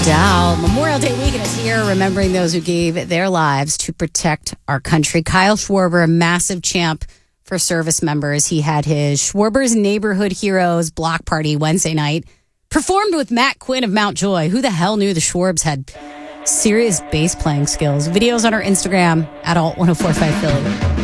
doubt. Memorial Day weekend is here, remembering those who gave their lives to protect our country. Kyle Schwarber, a massive champ for service members. He had his Schwarber's Neighborhood Heroes block party Wednesday night. Performed with Matt Quinn of Mount Joy. Who the hell knew the Schwarbs had serious bass playing skills? Videos on our Instagram at Alt1045 Philly.